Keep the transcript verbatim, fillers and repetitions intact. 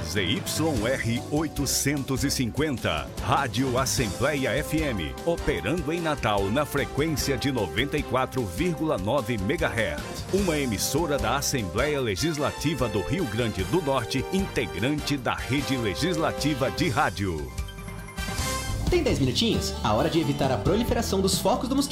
Z Y R oitocentos e cinquenta, Rádio Assembleia F M, operando em Natal na frequência de noventa e quatro vírgula nove megahertz. Uma emissora da Assembleia Legislativa do Rio Grande do Norte, integrante da Rede Legislativa de Rádio. Tem dez minutinhos? A hora de evitar a proliferação dos focos do mosquito